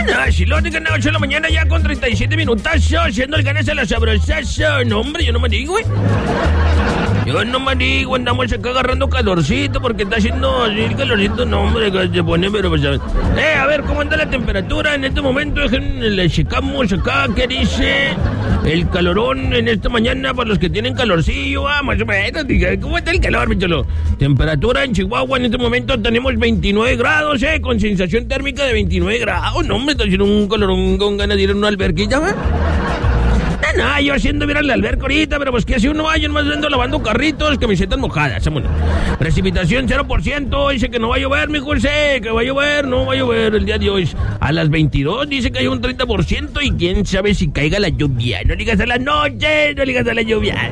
No, si lo digan a 8 de la mañana ya con 37 minutazos, haciendo el ganas a la sabrosazo. No, hombre, yo no me digo, güey. Yo no me digo, andamos acá agarrando calorcito porque está haciendo así el calorcito. No, hombre, que se pone, pero pues a ver, ¿cómo anda la temperatura en este momento? Le checamos acá, ¿qué dice? El calorón en esta mañana para los que tienen calorcillo, más o menos. ¿Cómo está el calor, mi cholo? Temperatura en Chihuahua en este momento tenemos 29 grados, con sensación térmica de 29 grados. No, hombre, está haciendo un calorón con ganas de ir a una alberquilla, ¿va? No, yo haciendo ir al alberca ahorita, pero pues que hace unos años más ando lavando carritos, camisetas mojadas, vámonos. Precipitación 0%, dice que no va a llover, mi José, que va a llover, no va a llover el día de hoy. A las 22 dice que hay un 30% y quién sabe si caiga la lluvia. No digas a la noche, no digas a la lluvia.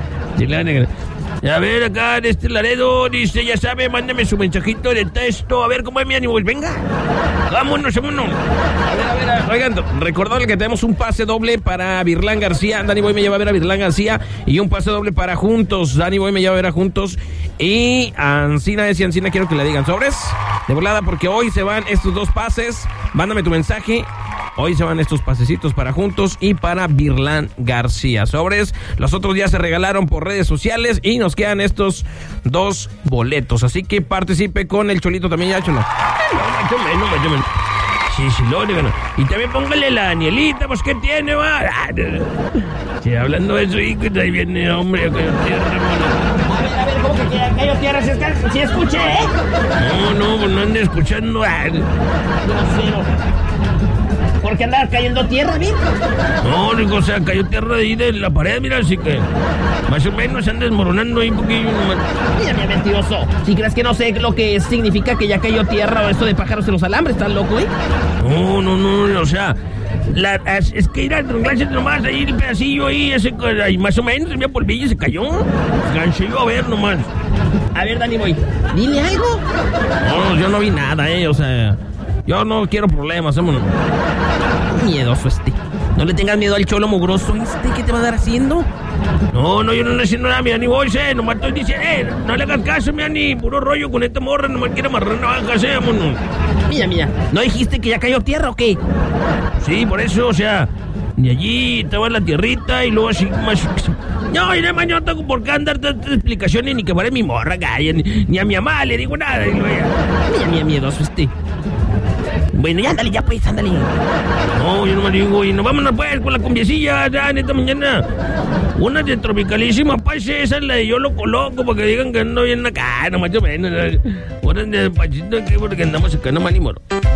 A ver, acá en este Laredo, dice, ya sabe, mándeme su mensajito de texto. A ver, ¿cómo es mi ánimo? Venga, vámonos. A ver. Oigan, recordarle que tenemos un pase doble para Virlán García. Danny Boy me lleva a ver a Virlán García. Y un pase doble para Juntos. Danny Boy me lleva a ver a Juntos. Y Ancina quiero que le digan sobres de volada, porque hoy se van estos dos pases. Mándame tu mensaje. Hoy se van estos pasecitos para Juntos y para Virlán García. Sobres, los otros días se regalaron por redes sociales y nos quedan estos dos boletos. Así que participe con el Cholito también, ya, Cholo. No, más o menos. Sí, lo digo. Y también póngale la Danielita, pues, ¿qué tiene, va? Sí, hablando de eso, hijo, ahí viene, hombre, acá yo tierra, A ver, ¿cómo que cayó tierra? ¿Sí escuché, No, pues no ande escuchando. Grosero. ¿Por qué andaba cayendo tierra, bien? No, digo, o sea, cayó tierra de ahí de la pared, mira, así que más o menos se anda desmoronando ahí un poquillo. Mira, mentiroso. Si crees que no sé lo que significa que ya cayó tierra o esto de pájaros en los alambres, ¿estás loco, No, o sea, es que ir a clases nomás, ahí el pedacillo ahí, ahí más o menos, había polvillo y se cayó. Gancé yo a ver nomás. A ver, Danny Boy, dile algo. No, yo no vi nada, o sea, yo no quiero problemas, vámonos. Miedoso este. No le tengas miedo al cholo mugroso ¿qué te va a dar haciendo? No, yo no estoy haciendo nada, mi Ani, voy, nomás estoy diciendo, no le hagas caso, mi Ani, puro rollo con esta morra, nomás quiere amarrar navajas, vámonos. Mira, ¿no dijiste que ya cayó tierra o qué? Sí, por eso, o sea, de allí estaba la tierrita y luego así más... No, y además yo no tengo por qué andar dando explicaciones ni que pare mi morra, gaya, ni a mi mamá le digo nada. Y luego Mira, miedoso este. Bueno, ya ándale, ándale. No, yo no me digo, y nos vámonos pues con la cumbiecilla ya en esta mañana. Una de Tropicalísima, pues esa es la de Yo Lo Coloco, para que digan que ando bien acá, no más o menos. Una de Pachito aquí porque andamos acá, no más ni moro.